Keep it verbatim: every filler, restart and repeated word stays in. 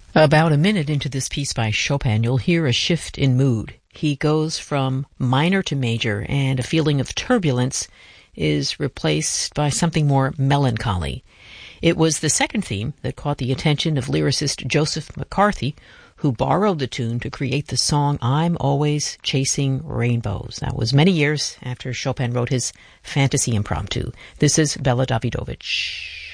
About a minute into this piece by Chopin, you'll hear a shift in mood. He goes from minor to major, and a feeling of turbulence is replaced by something more melancholy. It was the second theme that caught the attention of lyricist Joseph McCarthy, who borrowed the tune to create the song I'm Always Chasing Rainbows. That was many years after Chopin wrote his Fantasy Impromptu. This is Bela Davidovich.